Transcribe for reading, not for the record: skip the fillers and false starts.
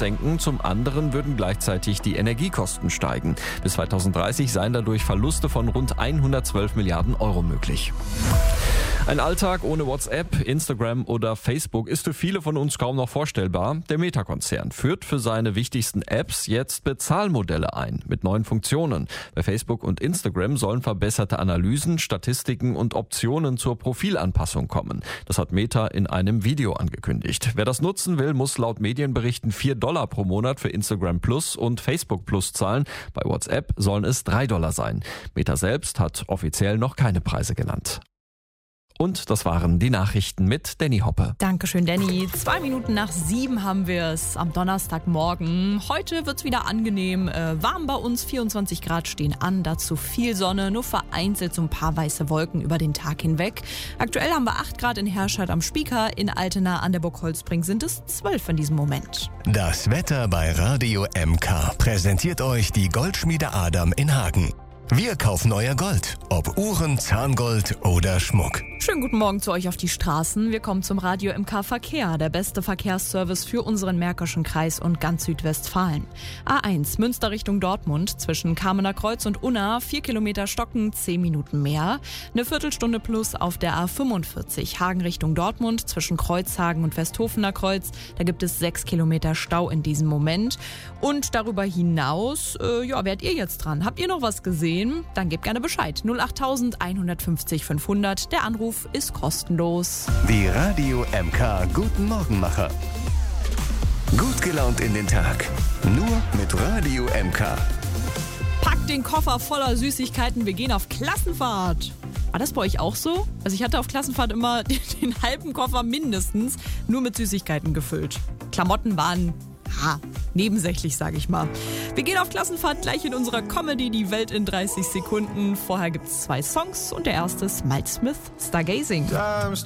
senken, zum anderen würden gleichzeitig die Energiekosten steigen. Bis 2030 seien dadurch Verluste von rund 112 Milliarden Euro möglich. Ein Alltag ohne WhatsApp, Instagram oder Facebook ist für viele von uns kaum noch vorstellbar. Der Meta-Konzern führt für seine wichtigsten Apps jetzt Bezahlmodelle ein mit neuen Funktionen. Bei Facebook und Instagram sollen verbesserte Analysen, Statistiken und Optionen zur Profilanpassung kommen. Das hat Meta in einem Video angekündigt. Wer das nutzen will, muss laut Medienberichten $4 pro Monat für Instagram Plus und Facebook Plus zahlen. Bei WhatsApp sollen es $3 sein. Meta selbst hat offiziell noch keine Preise genannt. Und das waren die Nachrichten mit Danny Hoppe. Dankeschön, Danny. 7:02 haben wir es am Donnerstagmorgen. Heute wird es wieder angenehm warm bei uns. 24 Grad stehen an, dazu viel Sonne, nur vereinzelt so ein paar weiße Wolken über den Tag hinweg. Aktuell haben wir 8 Grad in Herscheid am Spieker. In Altena an der Burg Holzbring sind es 12 in diesem Moment. Das Wetter bei Radio MK präsentiert euch die Goldschmiede Adam in Hagen. Wir kaufen euer Gold, ob Uhren, Zahngold oder Schmuck. Schönen guten Morgen zu euch auf die Straßen. Wir kommen zum Radio MK Verkehr, der beste Verkehrsservice für unseren Märkischen Kreis und ganz Südwestfalen. A1 Münster Richtung Dortmund zwischen Kamener Kreuz und Unna 4 Kilometer stocken, 10 Minuten mehr. Eine Viertelstunde plus auf der A45 Hagen Richtung Dortmund zwischen Kreuzhagen und Westhofener Kreuz. Da gibt es 6 Kilometer Stau in diesem Moment. Und darüber hinaus, werdet ihr jetzt dran? Habt ihr noch was gesehen? Dann gebt gerne Bescheid. 08000 150 500. Der Anruf ist kostenlos. Die Radio MK Guten Morgenmacher. Gut gelaunt in den Tag. Nur mit Radio MK. Packt den Koffer voller Süßigkeiten. Wir gehen auf Klassenfahrt. War das bei euch auch so? Also ich hatte auf Klassenfahrt immer den halben Koffer mindestens nur mit Süßigkeiten gefüllt. Klamotten waren nebensächlich, sage ich mal. Wir gehen auf Klassenfahrt gleich in unserer Comedy Die Welt in 30 Sekunden. Vorher gibt es 2 Songs und der erste ist Miles Smith, Stargazing.